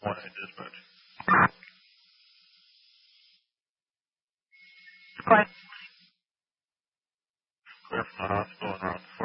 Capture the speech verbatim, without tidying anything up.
one eight dispatch. Clear. Clear from the hospital and around